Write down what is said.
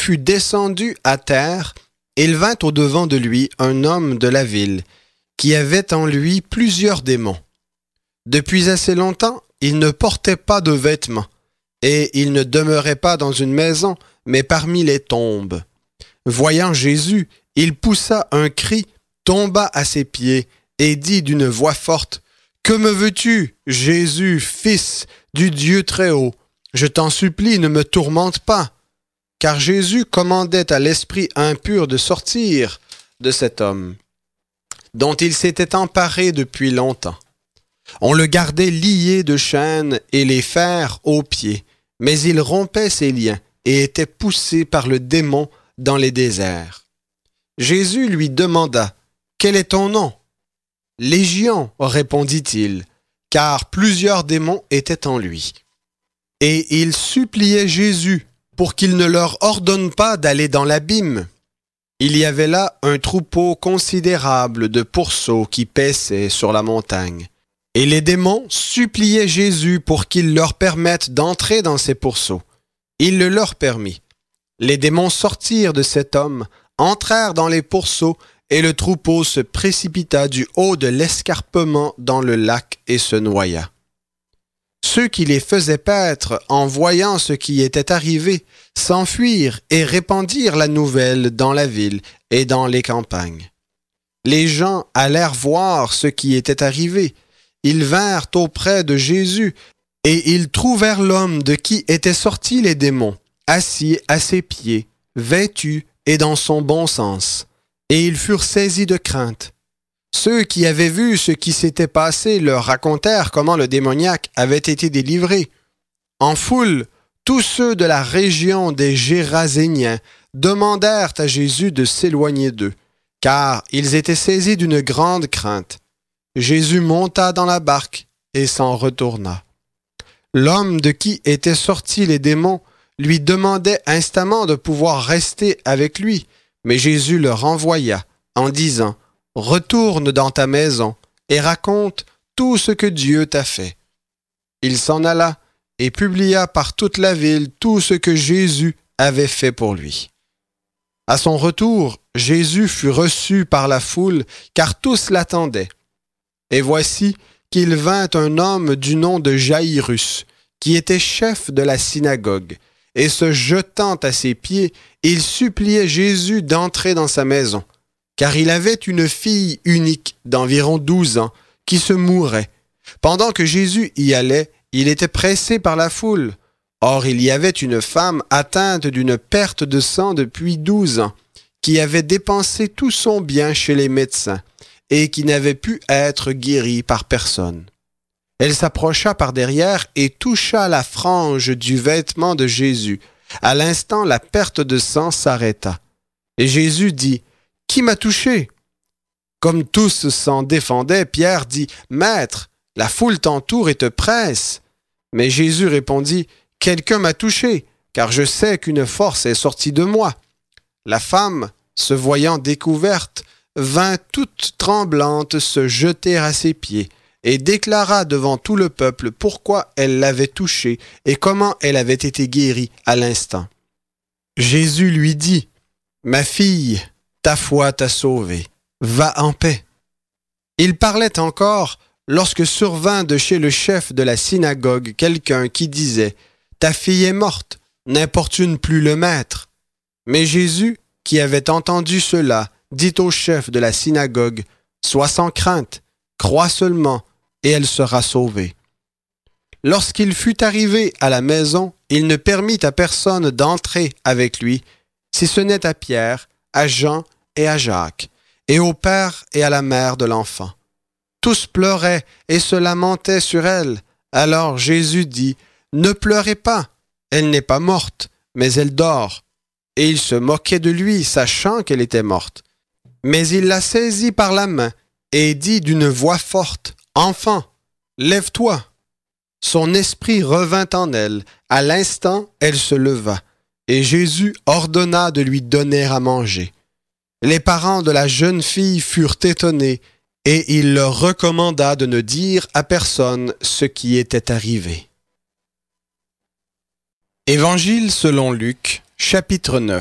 fut descendu à terre, il vint au-devant de lui un homme de la ville, qui avait en lui plusieurs démons. Depuis assez longtemps, il ne portait pas de vêtements, et il ne demeurait pas dans une maison, mais parmi les tombes. Voyant Jésus, il poussa un cri, tomba à ses pieds, et dit d'une voix forte, « Que me veux-tu, Jésus, Fils du Dieu Très-Haut? Je t'en supplie, ne me tourmente pas. » Car Jésus commandait à l'esprit impur de sortir de cet homme, dont il s'était emparé depuis longtemps. On le gardait lié de chaînes et les fers aux pieds, mais il rompait ses liens et était poussé par le démon dans les déserts. Jésus lui demanda, « Quel est ton nom? » « Légion, répondit-il, car plusieurs démons étaient en lui. Et il suppliait Jésus pour qu'il ne leur ordonne pas d'aller dans l'abîme. Il y avait là un troupeau considérable de pourceaux qui paissaient sur la montagne. Et les démons suppliaient Jésus pour qu'il leur permette d'entrer dans ces pourceaux. Il le leur permit. Les démons sortirent de cet homme, entrèrent dans les pourceaux, et le troupeau se précipita du haut de l'escarpement dans le lac et se noya. Ceux qui les faisaient paître, en voyant ce qui était arrivé, s'enfuirent et répandirent la nouvelle dans la ville et dans les campagnes. Les gens allèrent voir ce qui était arrivé. Ils vinrent auprès de Jésus, et ils trouvèrent l'homme de qui étaient sortis les démons, assis à ses pieds, vêtu et dans son bon sens. Et ils furent saisis de crainte. Ceux qui avaient vu ce qui s'était passé leur racontèrent comment le démoniaque avait été délivré. En foule, tous ceux de la région des Géraséniens demandèrent à Jésus de s'éloigner d'eux, car ils étaient saisis d'une grande crainte. Jésus monta dans la barque et s'en retourna. L'homme de qui étaient sortis les démons lui demandait instamment de pouvoir rester avec lui, mais Jésus le renvoya en disant, « Retourne dans ta maison et raconte tout ce que Dieu t'a fait. » Il s'en alla et publia par toute la ville tout ce que Jésus avait fait pour lui. À son retour, Jésus fut reçu par la foule, car tous l'attendaient. Et voici qu'il vint un homme du nom de Jaïrus, qui était chef de la synagogue, et se jetant à ses pieds, il suppliait Jésus d'entrer dans sa maison, car il avait une fille unique d'environ 12 ans qui se mourait. Pendant que Jésus y allait, il était pressé par la foule. Or, il y avait une femme atteinte d'une perte de sang depuis 12 ans, qui avait dépensé tout son bien chez les médecins et qui n'avait pu être guérie par personne. Elle s'approcha par derrière et toucha la frange du vêtement de Jésus. À l'instant, la perte de sang s'arrêta. Et Jésus dit, « Qui m'a touché? » Comme tous s'en défendaient, Pierre dit, « Maître, la foule t'entoure et te presse. » Mais Jésus répondit, « Quelqu'un m'a touché, car je sais qu'une force est sortie de moi. » La femme, se voyant découverte, vint toute tremblante se jeter à ses pieds et déclara devant tout le peuple pourquoi elle l'avait touché et comment elle avait été guérie à l'instant. Jésus lui dit, « Ma fille, ta foi t'a sauvée. Va en paix. » Il parlait encore lorsque survint de chez le chef de la synagogue quelqu'un qui disait, « Ta fille est morte, n'importune plus le maître. » Mais Jésus, qui avait entendu cela, dit au chef de la synagogue, « Sois sans crainte, crois seulement, et elle sera sauvée. » Lorsqu'il fut arrivé à la maison, il ne permit à personne d'entrer avec lui, si ce n'est à Pierre, à Jean et à Jacques, et au père et à la mère de l'enfant. Tous pleuraient et se lamentaient sur elle. Alors Jésus dit, « Ne pleurez pas, elle n'est pas morte, mais elle dort. » Et il se moquait de lui, sachant qu'elle était morte. Mais il la saisit par la main et dit d'une voix forte, « Enfant, lève-toi. » Son esprit revint en elle. À l'instant, elle se leva, et Jésus ordonna de lui donner à manger. Les parents de la jeune fille furent étonnés, et il leur recommanda de ne dire à personne ce qui était arrivé. Évangile selon Luc, chapitre 9.